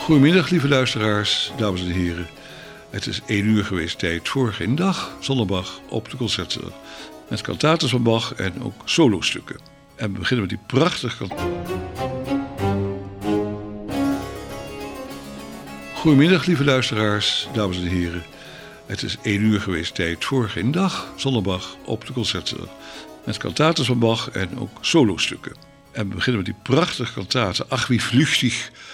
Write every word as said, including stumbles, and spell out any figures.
Goedemiddag, lieve luisteraars, dames en heren. Het is één uur geweest tijd voor Geen Dag, zonder Bach op de Concertzaal. Met cantates van Bach en ook solostukken. En we beginnen met die prachtige kantaten. Goedemiddag, lieve luisteraars, dames en heren. Het is één uur geweest tijd voor Geen Dag, zonder Bach op de Concertzaal. Met cantates van Bach en ook solostukken. En we beginnen met die prachtige kantate Ach wie vluchtig